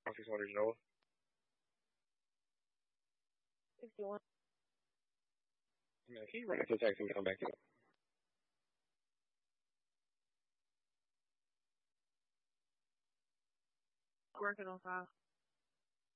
600 Noah. 61. Man, can you run into a taxi and come back here? Working on 5.